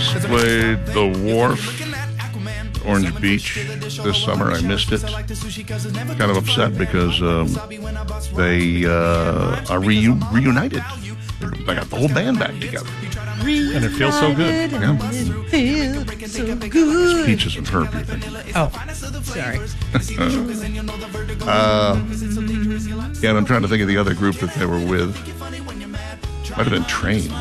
played The Wharf, Orange Beach this summer. I missed it. Kind of upset because they are reunited. They got the whole band back together. And it feels so good. Yeah. Feels so good. Peaches and Herb, you think. Oh, sorry. Yeah, and I'm trying to think of the other group that they were with. Might have been Train.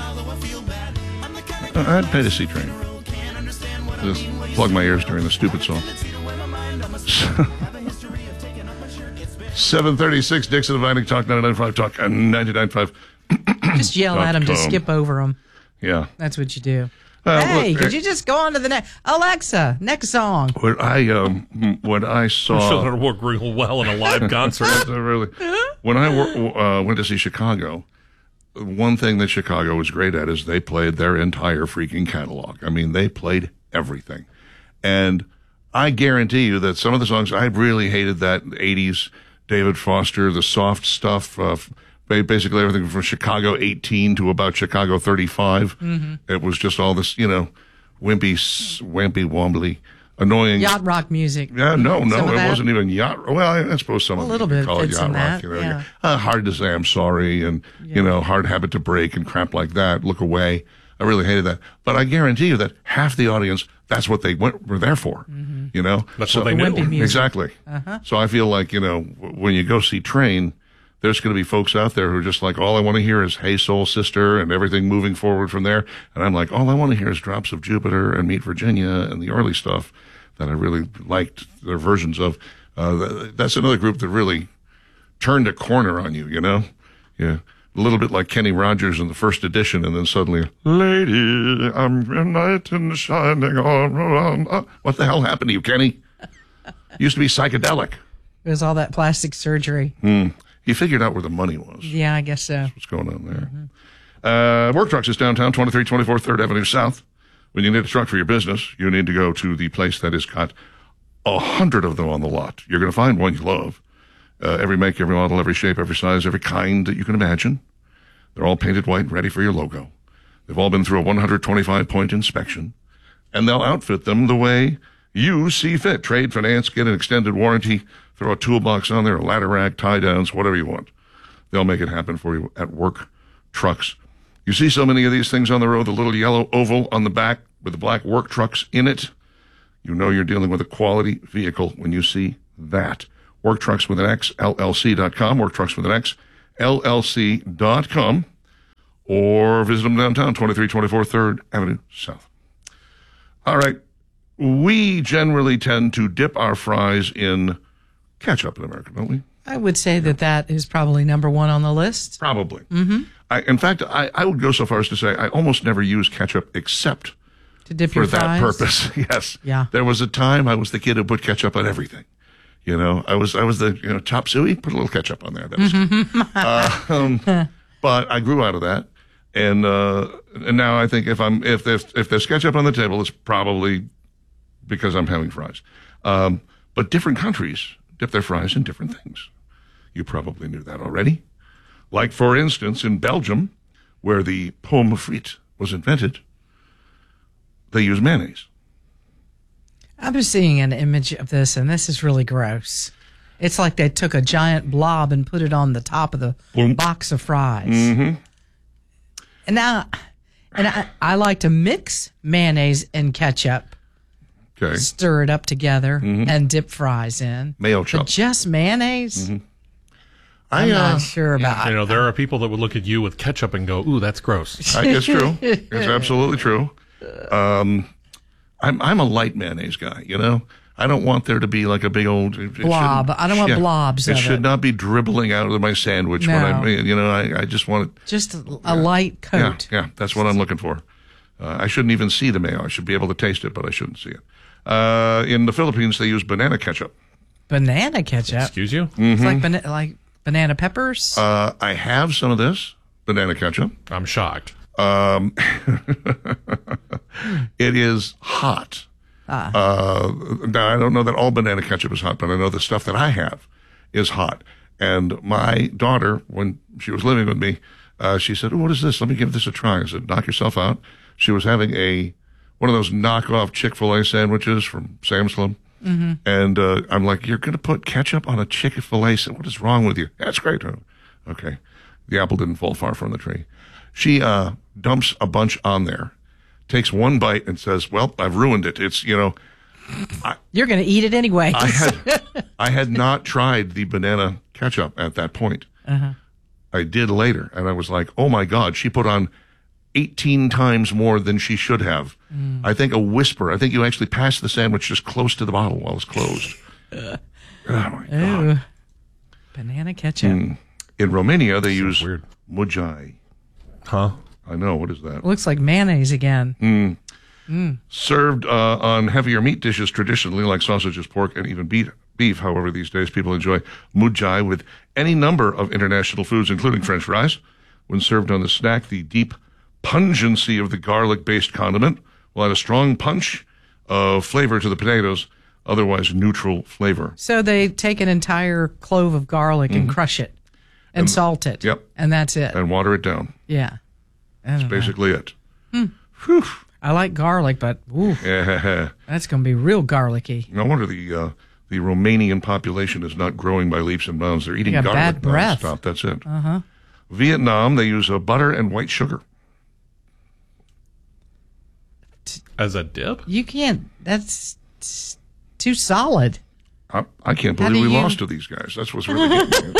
I'd pay to see Train. Just plug my ears during the stupid song. 736 Dixon Dividing Talk 99.5 Talk and 99.5. Just yell at them to skip over them. Yeah. That's what you do. Hey, look, could you just go on to the next? Alexa, next song. What I saw. I'm sure that'll work real well in a live concert. Really. When I went to see Chicago, one thing that Chicago was great at is they played their entire freaking catalog. I mean, they played everything. And I guarantee you that some of the songs, I really hated that 80s David Foster, the soft stuff, basically everything from Chicago 18 to about Chicago 35. Mm-hmm. It was just all this, wimpy, wombly, annoying. Yacht rock music. Yeah, no, it wasn't even yacht. Well, I suppose some of them call it yacht rock. Yeah. Hard to say I'm sorry and, Hard Habit to Break and crap like that. Look Away. I really hated that. But I guarantee you that half the audience, that's what they were there for. Mm-hmm. That's what they knew. Exactly. Uh-huh. So I feel like, when you go see Train, there's going to be folks out there who are just like, all I want to hear is Hey Soul Sister and everything moving forward from there. And I'm like, all I want to hear is Drops of Jupiter and Meet Virginia and the early stuff that I really liked their versions of. That's another group that really turned a corner on you, Yeah. A little bit like Kenny Rogers in the first edition, and then suddenly, Lady, I'm a knight in shining armor. What the hell happened to you, Kenny? Used to be psychedelic. It was all that plastic surgery. He figured out where the money was. Yeah, I guess so. That's what's going on there. Mm-hmm. Work Trucks is downtown, 2324 3rd Avenue South. When you need a truck for your business, you need to go to the place that has got 100 of them on the lot. You're going to find one you love. Every make, every model, every shape, every size, every kind that you can imagine. They're all painted white, ready for your logo. They've all been through a 125-point inspection, and they'll outfit them the way you see fit. Trade, finance, get an extended warranty, throw a toolbox on there, a ladder rack, tie downs, whatever you want. They'll make it happen for you at Work Trucks. You see so many of these things on the road, the little yellow oval on the back with the black Work Trucks in it. You know you're dealing with a quality vehicle when you see that. Work Trucks with an X, LLC.com, Work Trucks with an X, LLC.com, or visit them downtown, 2324 3rd Avenue South. All right. We generally tend to dip our fries in ketchup in America, don't we? I would say that is probably number one on the list. Probably. Mm-hmm. In fact, I would go so far as to say I almost never use ketchup except to dip for your that fries? purpose. Yes. Yeah. There was a time I was the kid who put ketchup on everything. I was the chop suey, put a little ketchup on there. That was but I grew out of that, and now I think if there's ketchup on the table, it's probably because I'm having fries. But different countries dip their fries in different things. You probably knew that already. Like, for instance, in Belgium, where the pomme frite was invented, they use mayonnaise. I'm just seeing an image of this, and this is really gross. It's like they took a giant blob and put it on the top of the box of fries. Mm-hmm. And I like to mix mayonnaise and ketchup. Okay. Stir it up together and dip fries in. Mayo chop. But just mayonnaise? Mm-hmm. I'm not sure about it. There are people that would look at you with ketchup and go, ooh, that's gross. It's true. It's absolutely true. I'm a light mayonnaise guy, I don't want there to be like a big old blob. I don't want blobs of it. It should not be dribbling out of my sandwich when I just want it. Just a light coat. Yeah, that's what I'm looking for. I shouldn't even see the mayo. I should be able to taste it, but I shouldn't see it. In the Philippines, they use banana ketchup. Banana ketchup? Excuse you? It's like banana peppers? I have some of this banana ketchup. I'm shocked. It is hot. Now, I don't know that all banana ketchup is hot, but I know the stuff that I have is hot. And my daughter, when she was living with me, she said, "Oh, what is this? Let me give this a try." I said, "Knock yourself out." She was having a one of those knockoff Chick-fil-A sandwiches from Sam's Club. Mm-hmm. And I'm like, you're going to put ketchup on a Chick-fil-A sandwich? What is wrong with you? That's great. Oh, okay. The apple didn't fall far from the tree. She dumps a bunch on there, takes one bite and says, well, I've ruined it. It's, you're going to eat it anyway. I had not tried the banana ketchup at that point. Uh-huh. I did later, and I was like, oh, my God, she put on 18 times more than she should have. I think a whisper. I think you actually passed the sandwich just close to the bottle while it's closed. Oh, my God. Ooh. Banana ketchup. In Romania, they use weird. mujai. Huh? I know. What is that? Looks like mayonnaise again. Served on heavier meat dishes traditionally, like sausages, pork, and even beef. However, these days people enjoy mujai with any number of international foods, including French fries. When served on the snack, the deep pungency of the garlic-based condiment will add a strong punch of flavor to the potatoes, otherwise neutral flavor. So they take an entire clove of garlic and crush it and salt it. Yep. And that's it. And water it down. Yeah. That's basically it. Whew. I like garlic, but that's going to be real garlicky. No wonder the Romanian population is not growing by leaps and bounds. They're eating got garlic bad breath. nonstop. That's it. Uh-huh. Vietnam, they use butter and white sugar. As a dip? You can't. That's too solid. I can't believe we lost to these guys. That's what's really getting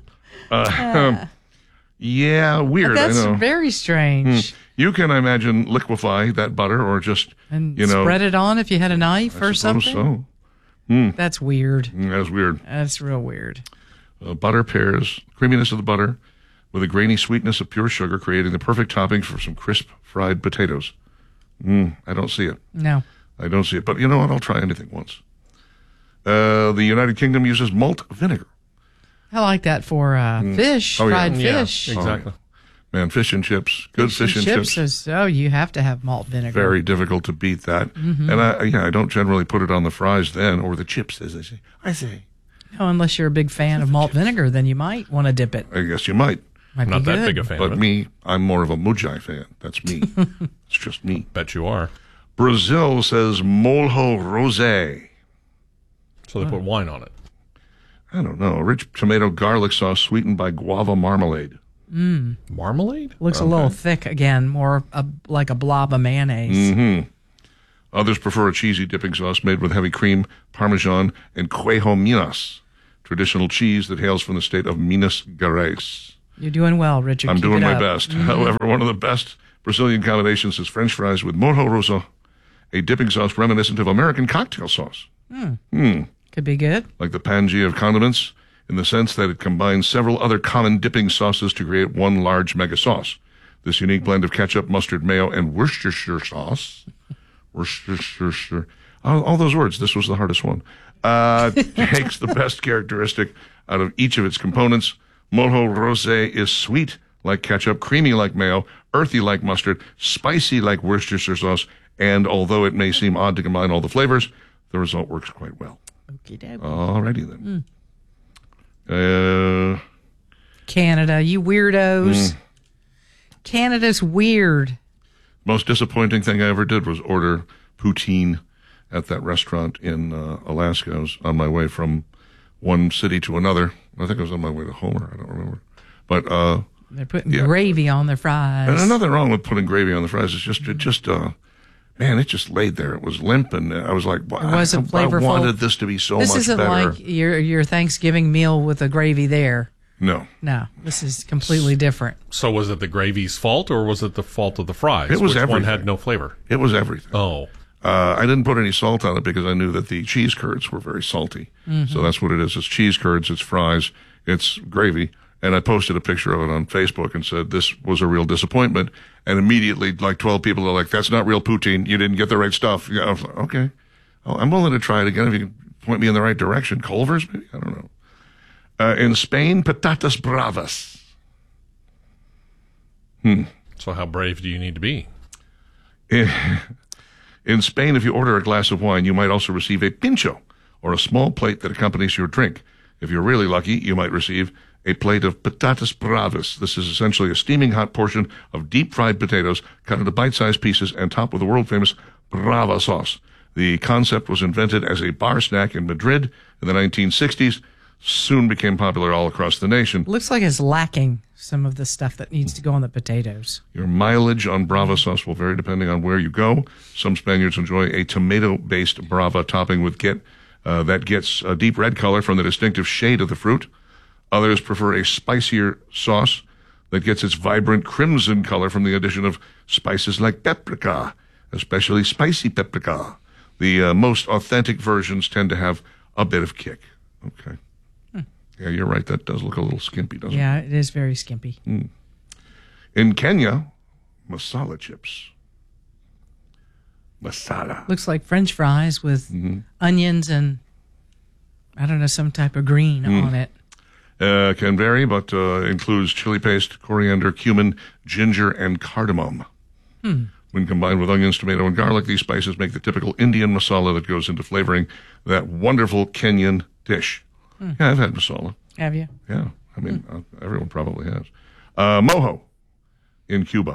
me. Yeah, weird. That's I know. very strange. You can imagine liquefy that butter or just And spread it on if you had a knife or suppose something. So. That's weird. That's weird. That's real weird. Butter pairs creaminess of the butter with a grainy sweetness of pure sugar, creating the perfect topping for some crisp fried potatoes. I don't see it. No. I don't see it. But you know what? I'll try anything once. The United Kingdom uses malt vinegar. I like that for fish, Oh, yeah. fried Yeah, fish. exactly. Man, fish and chips. Good fish and chips. You have to have malt vinegar. Very difficult to beat that. Mm-hmm. And I don't generally put it on the fries then, or the chips, as I say. No, unless you're a big fan of malt vinegar, then you might want to dip it. I guess you might. Might Not be that good. big a fan But of it. me, I'm more of a mujai fan. That's me. It's just me. Bet you are. Brazil says molho rosé. So they put wine on it. I don't know. A rich tomato garlic sauce sweetened by guava marmalade. Marmalade? Looks a little thick again, more like a blob of mayonnaise. Others prefer a cheesy dipping sauce made with heavy cream, parmesan, and queijo Minas, traditional cheese that hails from the state of Minas Gerais. You're doing well, Richard. I'm Keep doing it my up. best. However, one of the best Brazilian combinations is French fries with molho rosa, a dipping sauce reminiscent of American cocktail sauce. Could be good. Like the Pangea of condiments, in the sense that it combines several other common dipping sauces to create one large mega sauce. This unique blend of ketchup, mustard, mayo, and Worcestershire sauce. Worcestershire. All those words. This was the hardest one. Takes the best characteristic out of each of its components. Molho rosé is sweet like ketchup, creamy like mayo, earthy like mustard, spicy like Worcestershire sauce, and although it may seem odd to combine all the flavors, the result works quite well. Okey-doke. Alrighty then. Canada, you weirdos. Canada's weird. Most disappointing thing I ever did was order poutine at that restaurant in Alaska. I was on my way from one city to another. I think I was on my way to Homer. I don't remember. But They're putting gravy on their fries. and nothing wrong with putting gravy on the fries. It's just man, it just laid there. It was limp, and I was like, wow, It wasn't flavorful. I wanted this to be so This much isn't better. like your Thanksgiving meal with the gravy there. No. No, this is completely different. So was it the gravy's fault, or was it the fault of the fries? It was Which one everything. had no flavor? It was everything. Oh. I didn't put any salt on it because I knew that the cheese curds were very salty. So that's what it is. It's cheese curds, it's fries, it's gravy. And I posted a picture of it on Facebook and said, this was a real disappointment. And immediately, like 12 people are like, that's not real poutine. You didn't get the right stuff. Yeah, I was like, okay. I'm willing to try it again if you can point me in the right direction. Culver's, maybe? I don't know. In Spain, patatas bravas. So how brave do you need to be? In Spain, if you order a glass of wine, you might also receive a pincho, or a small plate that accompanies your drink. If you're really lucky, you might receive a plate of patatas bravas. This is essentially a steaming hot portion of deep-fried potatoes cut into bite-sized pieces and topped with the world-famous Brava sauce. The concept was invented as a bar snack in Madrid in the 1960s, soon became popular all across the nation. Looks like it's lacking some of the stuff that needs to go on the potatoes. Your mileage on Brava sauce will vary depending on where you go. Some Spaniards enjoy a tomato-based Brava topping that gets a deep red color from the distinctive shade of the fruit. Others prefer a spicier sauce that gets its vibrant crimson color from the addition of spices like paprika, especially spicy paprika. The most authentic versions tend to have a bit of kick. Okay. Yeah, you're right. That does look a little skimpy, doesn't it? Yeah, it is very skimpy. In Kenya, masala chips. Masala. Looks like French fries with onions and, I don't know, some type of green on it. Can vary, but includes chili paste, coriander, cumin, ginger, and cardamom. When combined with onions, tomato, and garlic, these spices make the typical Indian masala that goes into flavoring that wonderful Kenyan dish. Yeah, I've had masala. Have you? Yeah, I mean, everyone probably has. Mojo in Cuba.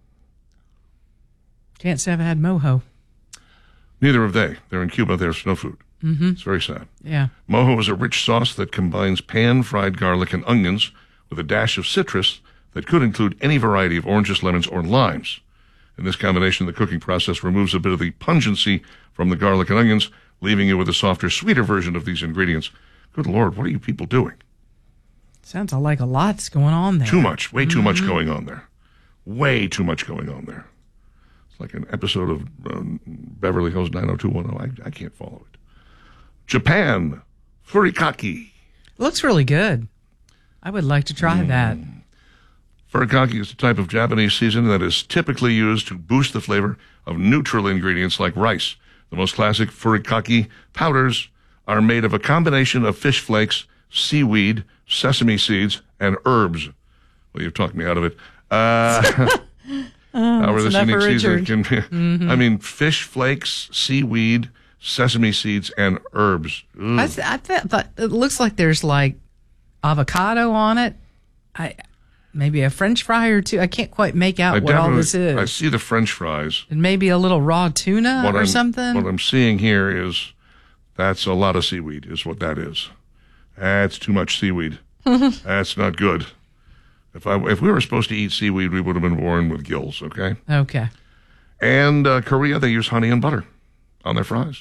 Can't say I've had mojo. Neither have they. They're in Cuba. There's no food. It's very sad. Yeah. Mojo is a rich sauce that combines pan-fried garlic and onions with a dash of citrus that could include any variety of oranges, lemons, or limes. In this combination, the cooking process removes a bit of the pungency from the garlic and onions, leaving you with a softer, sweeter version of these ingredients. Good Lord, what are you people doing? Sounds like a lot's going on there. Too much. Way too much going on there. Way too much going on there. It's like an episode of Beverly Hills 90210. I can't follow it. Japan, furikake. Looks really good. I would like to try that. Furikake is a type of Japanese seasoning that is typically used to boost the flavor of neutral ingredients like rice. The most classic furikake powders are made of a combination of fish flakes, seaweed, sesame seeds, and herbs. Well, you've talked me out of it. However, this unique season can be, I mean, fish flakes, seaweed, sesame seeds, and herbs. I thought it looks like there's like avocado on it. Maybe a French fry or two. I can't quite make out what all this is. I see the French fries. And maybe a little raw tuna or something. What I'm seeing here is that's a lot of seaweed is what that is. That's too much seaweed. That's not good. If we were supposed to eat seaweed, we would have been born with gills, okay? Okay. And Korea, they use honey and butter on their fries.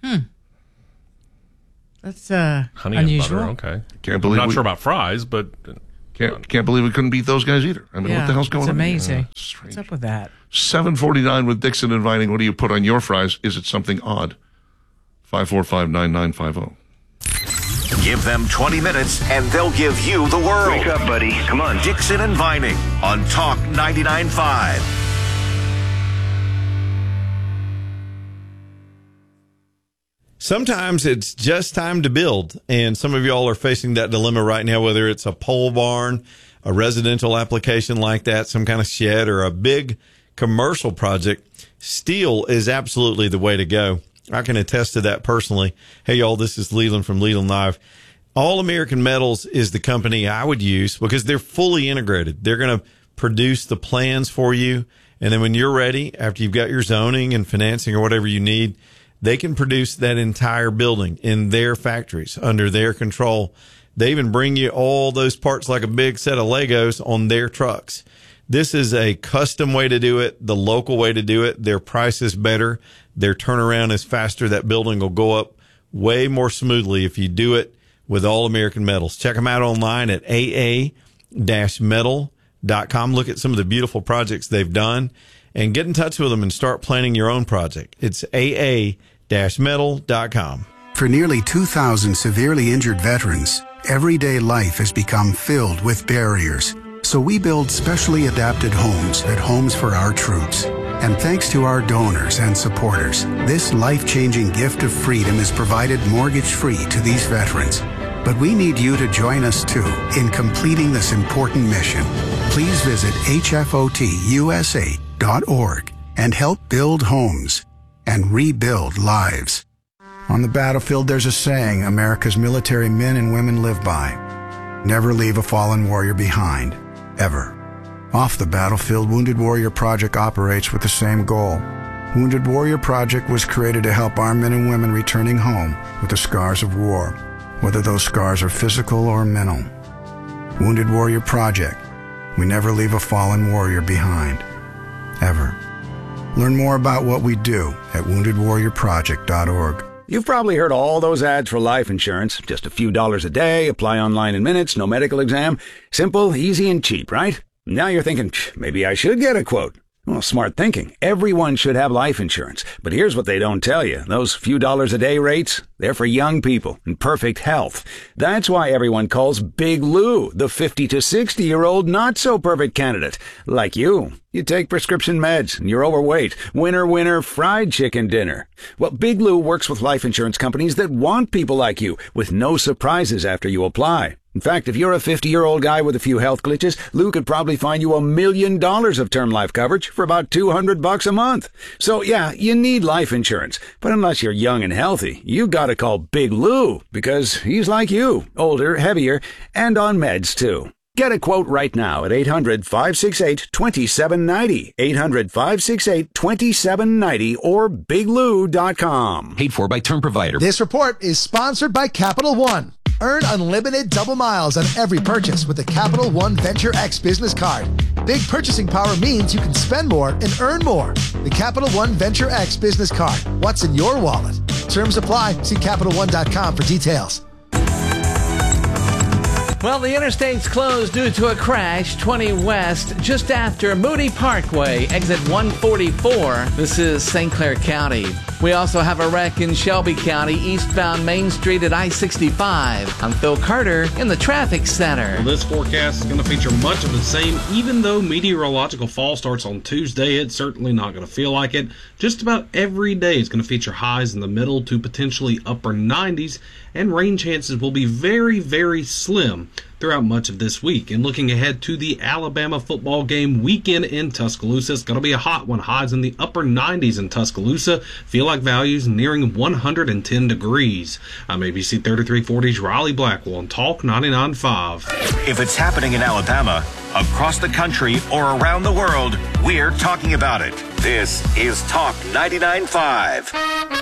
That's Honey unusual. and butter, okay. Can't believe I'm not sure about fries, but... Can't believe we couldn't beat those guys either. I mean, what the hell's going on? It's amazing. Strange. What's up with that? 7:49 with Dixon and Vining. What do you put on your fries? Is it something odd? 545-9950. Give them 20 minutes and they'll give you the world. Wake up, buddy. Come on. Dixon and Vining on Talk 99.5. Sometimes it's just time to build, and some of y'all are facing that dilemma right now, whether it's a pole barn, a residential application like that, some kind of shed, or a big commercial project. Steel is absolutely the way to go. I can attest to that personally. Hey, y'all, this is Leland from Leland Live. All American Metals is the company I would use because they're fully integrated. They're going to produce the plans for you, and then when you're ready, after you've got your zoning and financing or whatever you need, they can produce that entire building in their factories under their control. They even bring you all those parts like a big set of Legos on their trucks. This is a custom way to do it, the local way to do it. Their price is better. Their turnaround is faster. That building will go up way more smoothly if you do it with All American Metals. Check them out online at aa-metal.com. Look at some of the beautiful projects they've done. And get in touch with them and start planning your own project. It's aa-metal.com. For nearly 2,000 severely injured veterans, everyday life has become filled with barriers. So we build specially adapted homes at Homes for Our Troops. And thanks to our donors and supporters, this life-changing gift of freedom is provided mortgage-free to these veterans. But we need you to join us, too, in completing this important mission. Please visit hfotusa.org and help build homes and rebuild lives. On the battlefield, there's a saying America's military men and women live by. Never leave a fallen warrior behind, ever. Off the battlefield, Wounded Warrior Project operates with the same goal. Wounded Warrior Project was created to help our men and women returning home with the scars of war, whether those scars are physical or mental. Wounded Warrior Project. We never leave a fallen warrior behind. Ever. Learn more about what we do at woundedwarriorproject.org. You've probably heard all those ads for life insurance. Just a few dollars a day, apply online in minutes, no medical exam. Simple, easy, and cheap, right? Now you're thinking, maybe I should get a quote. Well, smart thinking. Everyone should have life insurance. But here's what they don't tell you. Those few dollars a day rates, they're for young people in perfect health. That's why everyone calls Big Lou the 50 to 60-year-old not-so-perfect candidate. Like you. You take prescription meds, and you're overweight. Winner, fried chicken dinner. Well, Big Lou works with life insurance companies that want people like you, with no surprises after you apply. In fact, if you're a 50-year-old guy with a few health glitches, Lou could probably find you $1 million of term life coverage for about $200 a month. So yeah, you need life insurance. But unless you're young and healthy, you gotta call Big Lou, because he's like you, older, heavier, and on meds too. Get a quote right now at 800-568-2790, 800-568-2790, or biglou.com. Paid for by Term Provider. This report is sponsored by Capital One. Earn unlimited double miles on every purchase with the Capital One Venture X business card. Big purchasing power means you can spend more and earn more. The Capital One Venture X business card. What's in your wallet? Terms apply. See CapitalOne.com for details. Well, the interstate's closed due to a crash 20 west just after Moody Parkway, exit 144. This is St. Clair County. We also have a wreck in Shelby County, eastbound Main Street at I-65. I'm Phil Carter in the traffic center. Well, this forecast is going to feature much of the same. Even though meteorological fall starts on Tuesday, it's certainly not going to feel like it. Just about every day is going to feature highs in the middle to potentially upper 90s, and rain chances will be very, very slim throughout much of this week. And looking ahead to the Alabama football game weekend in Tuscaloosa, it's going to be a hot one. Highs in the upper 90s in Tuscaloosa. Feel like values nearing 110 degrees. I'm ABC 3340's Riley Blackwell on Talk 99.5. If it's happening in Alabama, across the country, or around the world, we're talking about it. This is Talk 99.5.